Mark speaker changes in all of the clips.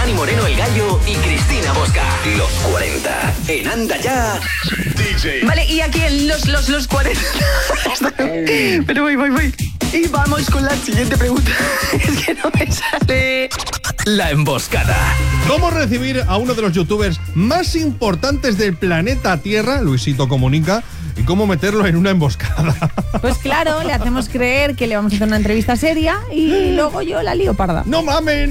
Speaker 1: Dani Moreno el Gallo y Cristina Bosca. Los 40. En Anda Ya. DJ.
Speaker 2: Vale, y aquí en los 40. Pero voy. Y vamos con la siguiente pregunta. Es que no me sale.
Speaker 1: La emboscada.
Speaker 3: ¿Cómo recibir a uno de los youtubers más importantes del planeta Tierra, Luisito Comunica, y cómo meterlo en una emboscada?
Speaker 4: Pues claro, le hacemos creer que le vamos a hacer una entrevista seria y luego yo la lío parda.
Speaker 3: ¡No mamen!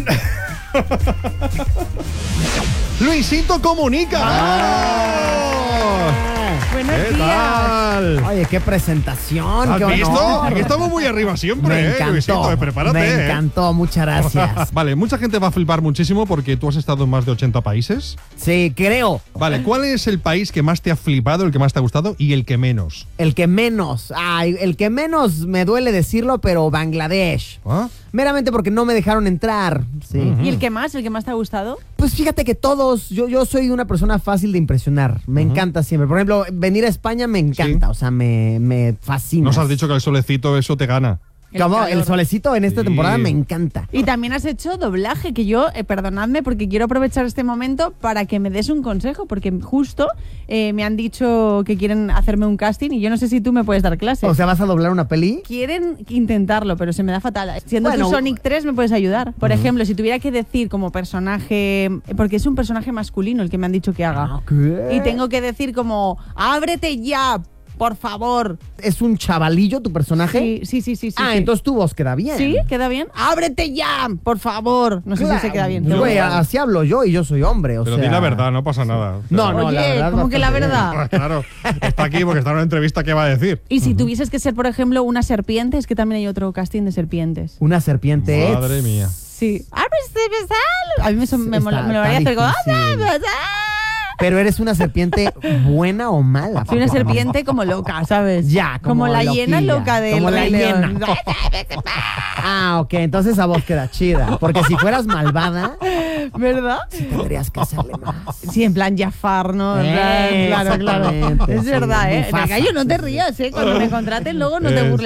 Speaker 3: Luisito Comunica.
Speaker 4: Buenos
Speaker 3: ¿Qué
Speaker 4: días.
Speaker 3: tal?
Speaker 5: Oye, qué presentación.
Speaker 3: ¿Has
Speaker 5: qué
Speaker 3: visto?
Speaker 5: honor.
Speaker 3: Aquí estamos muy arriba siempre,
Speaker 5: Me encantó.
Speaker 3: Luisito, prepárate.
Speaker 5: Me encantó, muchas gracias.
Speaker 3: Vale, mucha gente va a flipar muchísimo porque tú has estado en más de 80 países.
Speaker 5: Sí, creo.
Speaker 3: Vale, ¿cuál es el país que más te ha flipado, el que más te ha gustado y el que menos?
Speaker 5: El que menos. Ay, el que menos me duele decirlo, pero Bangladesh.
Speaker 3: ¿Ah?
Speaker 5: Meramente porque no me dejaron entrar. Sí.
Speaker 4: ¿Y el que más te ha gustado?
Speaker 5: Pues fíjate que todos, yo soy una persona fácil de impresionar. Me encanta siempre. Por ejemplo, venir a España me encanta.
Speaker 3: Sí.
Speaker 5: O sea, me fascina.
Speaker 3: Nos has dicho que el solecito eso te gana.
Speaker 5: Como
Speaker 4: calor.
Speaker 5: el solecito en esta
Speaker 3: Sí.
Speaker 5: temporada me encanta.
Speaker 4: Y también has hecho doblaje, que yo, perdonadme, porque quiero aprovechar este momento para que me des un consejo, porque justo me han dicho que quieren hacerme un casting y yo no sé si tú me puedes dar clases.
Speaker 5: O sea, ¿vas a doblar una peli?
Speaker 4: Quieren intentarlo, pero se me da fatal. Siendo
Speaker 5: Bueno.
Speaker 4: tú Sonic 3 me puedes ayudar. Por ejemplo, si tuviera que decir como personaje, porque es un personaje masculino el que me han dicho que haga.
Speaker 5: ¿Qué?
Speaker 4: Y tengo que decir como, ábrete ya, por favor.
Speaker 5: ¿Es un chavalillo tu personaje?
Speaker 4: Sí.
Speaker 5: Ah,
Speaker 4: sí.
Speaker 5: entonces tu voz queda bien.
Speaker 4: ¿Sí? ¿Queda bien? ¡Ábrete ya! Por favor. No sé si se queda bien.
Speaker 5: Claro, güey, así hablo yo y yo soy hombre, o
Speaker 3: Pero
Speaker 5: sea...
Speaker 3: di la verdad, no pasa nada.
Speaker 5: No, no,
Speaker 4: Oye,
Speaker 5: la verdad.
Speaker 4: ¿cómo que la
Speaker 5: bastante bien.
Speaker 4: verdad?
Speaker 3: Claro, está aquí porque está en una entrevista que va a decir.
Speaker 4: Y si tuvieses que ser, por ejemplo, una serpiente, es que también hay otro casting de serpientes.
Speaker 5: Una serpiente.
Speaker 3: Madre mía.
Speaker 4: Sí. A mí me
Speaker 5: Está
Speaker 4: lo haría hacer como...
Speaker 5: difícil. Pero eres una serpiente buena o mala.
Speaker 4: Soy una
Speaker 5: papá?
Speaker 4: serpiente como loca, ¿sabes?
Speaker 5: Ya, como
Speaker 4: la hiena
Speaker 5: loquilla,
Speaker 4: loca de
Speaker 5: como la
Speaker 4: Rey León.
Speaker 5: hiena. Ah, ok, entonces esa voz queda chida. Porque si fueras malvada,
Speaker 4: ¿Verdad?
Speaker 5: tendrías que hacerle más.
Speaker 4: Sí, en plan Jafar, ¿no? En plan, claro.
Speaker 5: Exactamente,
Speaker 4: Es
Speaker 5: sí,
Speaker 4: verdad, ¿eh?
Speaker 5: Mufasa.
Speaker 4: Gallo, no te rías, ¿eh? Cuando me contraten luego no te burles.